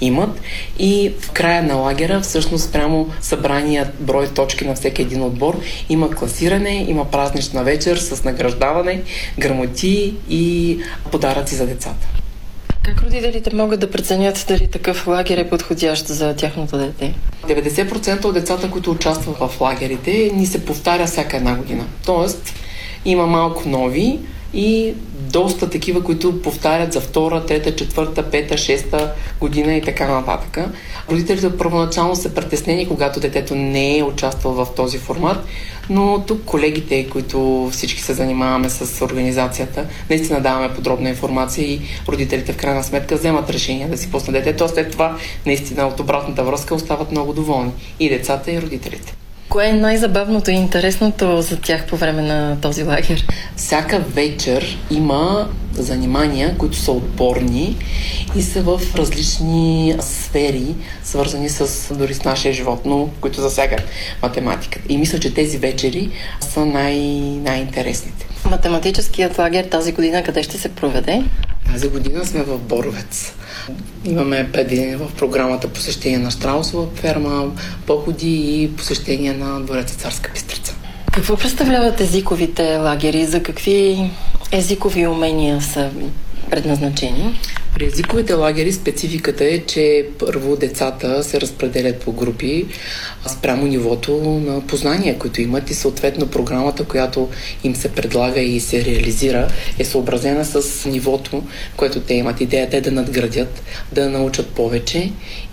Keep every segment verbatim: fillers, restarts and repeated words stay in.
имат. И в края на лагера, всъщност прямо събрания брой точки на всеки един отбор, има класиране, има празнична вечер с награждаване, грамоти и подаръци за децата. Как родителите могат да преценят дали такъв лагер е подходящ за тяхното дете? деветдесет процента от децата, които участват в лагерите, ни се повтаря всяка една година. Тоест, има малко нови и доста такива, които повтарят за втора, трета, четвърта, пета, шеста година и така нататък. Родителите първоначално са притеснени, когато детето не е участвал в този формат, но тук колегите, които всички се занимаваме с организацията, наистина даваме подробна информация и родителите в крайна сметка вземат решение да си пуснат детето, а след това наистина от обратната връзка остават много доволни и децата, и родителите. Кое е най-забавното и интересното за тях по време на този лагер? Всяка вечер има занимания, които са отборни и са в различни сфери, свързани с дори с нашия живот, но които засягат математиката. И мисля, че тези вечери са най- най-интересните. Математическият лагер тази година къде ще се проведе? Тази година сме в Боровец. Имаме предвидени в програмата посещение на Щраусова ферма, походи и посещение на двореца Царска Бистрица. Какво представляват езиковите лагери? За какви езикови умения са предназначени? При езиковите лагери спецификата е, че първо децата се разпределят по групи спрямо нивото на познания, които имат и съответно програмата, която им се предлага и се реализира, е съобразена с нивото, което те имат. Идеята е да надградят, да научат повече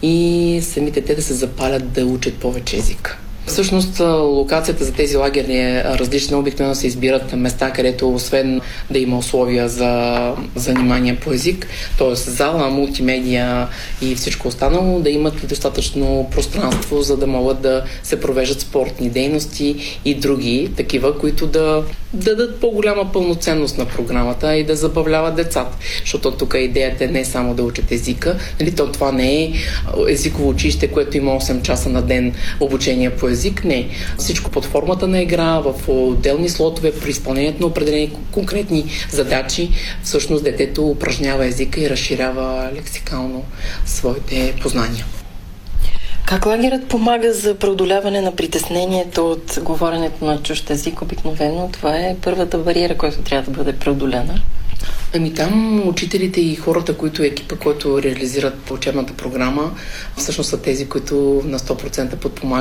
и самите те да се запалят да учат повече език. Всъщност локацията за тези лагери е различна. Обикновено се избират места, където освен да има условия за занимания по език, т.е. зала, мултимедия и всичко останало, да имат достатъчно пространство, за да могат да се провеждат спортни дейности и други такива, които да дадат по-голяма пълноценност на програмата и да забавляват децата. Защото тук идеята е не само да учат езика, нали, то това не е езиково училище, което има осем часа на ден обучение по език, не. Всичко под формата на игра, в отделни слотове, при изпълнението на определени конкретни задачи, всъщност детето упражнява езика и разширява лексикално своите познания. Как лагерът помага за преодоляване на притеснението от говоренето на чужд език? Обикновено това е първата бариера, която трябва да бъде преодоляна. Ами там учителите и хората, които е екипа, който реализират учебната програма, всъщност са тези, които на сто процента подпомагат